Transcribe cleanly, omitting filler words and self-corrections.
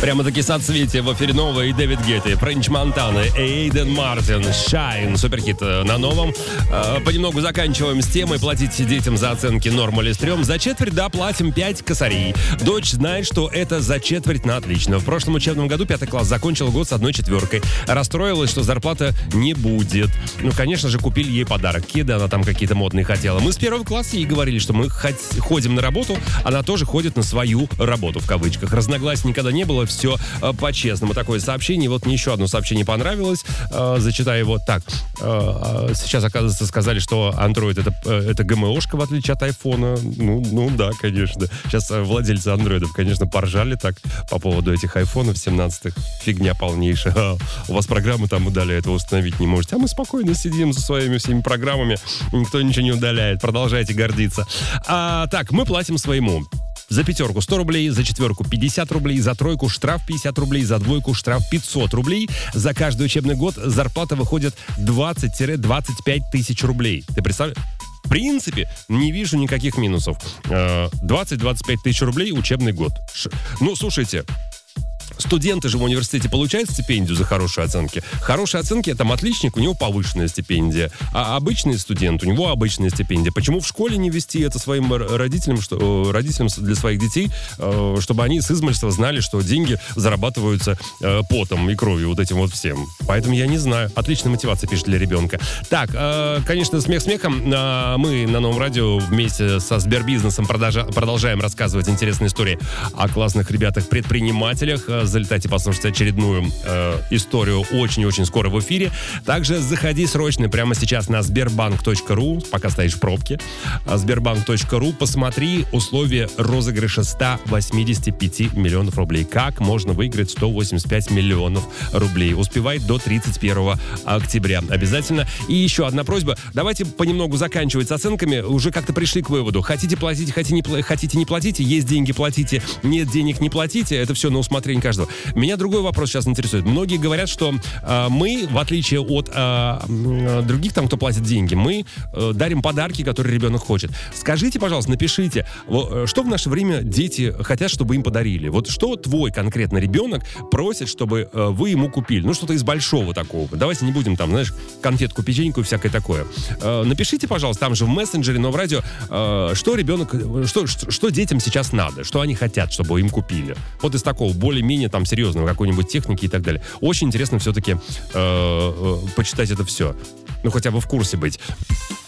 Прямо-таки соцветие в эфире новое и Дэвид Гетти, Френч Монтана, Эйден Мартин, Shine, суперхит на новом. Понемногу заканчиваем с темой платить детям за оценки норм или стрём. За четверть, да, платим 5 косарей. Дочь знает, что это за четверть на отлично. В прошлом учебном году 5 класс закончил год с 1 четверкой. Расстроилась, что зарплата не будет. Ну, конечно же, купили ей подарок. Кеды она там какие-то модные хотела. Мы с 1 класса ей говорили, что мы ходим на работу, она тоже ходит на свою работу, в кавычках. Разногласий никогда не было, все по-честному. Такое сообщение. Вот мне еще одно сообщение понравилось. Зачитаю его так. Сейчас, оказывается, сказали, что Android это ГМОшка, в отличие от айфона. Ну да, конечно. Сейчас владельцы андроидов, конечно, поржали так по поводу этих айфонов 17-х. Фигня полнейшая. У вас программы там удаляют, вы установить не можете. А мы спокойно сидим за своими всеми программами. Никто ничего не удаляет. Продолжайте гордиться. Так, мы платим своему. За 5 100 рублей, за 4 50 рублей, за 3 штраф 50 рублей, за 2 штраф 500 рублей. За каждый учебный год зарплата выходит 20-25 тысяч рублей. Ты представляешь? В принципе, не вижу никаких минусов. 20-25 тысяч рублей учебный год. Ну, слушайте, студенты же в университете получают стипендию за хорошие оценки. Хорошие оценки, там отличник, у него повышенная стипендия. А обычный студент, у него обычная стипендия. Почему в школе не вести это своим родителям для своих детей, чтобы они с измальства знали, что деньги зарабатываются потом и кровью, вот этим вот всем. Поэтому я не знаю. Отличная мотивация, пишет, для ребенка. Так, конечно, смех смехом. Мы на Новом радио вместе со Сбербизнесом продолжаем рассказывать интересные истории о классных ребятах-предпринимателях. Залетайте, послушайте очередную историю очень-очень скоро в эфире. Также заходи срочно прямо сейчас на sberbank.ru, пока стоишь в пробке. Sberbank.ru, посмотри условия розыгрыша 185 миллионов рублей. Как можно выиграть 185 миллионов рублей? Успевай до 31 октября. Обязательно. И еще одна просьба. Давайте понемногу заканчивать с оценками. Уже как-то пришли к выводу. Хотите платить, хотите не платите. Есть деньги, платите. Нет денег, не платите. Это все на усмотрение каждого. Меня другой вопрос сейчас интересует. Многие говорят, что мы, в отличие от других, там, кто платит деньги, мы дарим подарки, которые ребенок хочет. Скажите, пожалуйста, напишите, что в наше время дети хотят, чтобы им подарили. Вот что твой конкретно ребенок просит, чтобы вы ему купили. Ну, что-то из большого такого. Давайте не будем там, знаешь, конфетку, печеньку и всякое такое. Напишите, пожалуйста, там же в мессенджере, но в радио, что ребенок, что детям сейчас надо, что они хотят, чтобы им купили. Вот из такого более-менее там серьезного, какой-нибудь техники и так далее. Очень интересно все-таки почитать это все. Ну, хотя бы в курсе быть.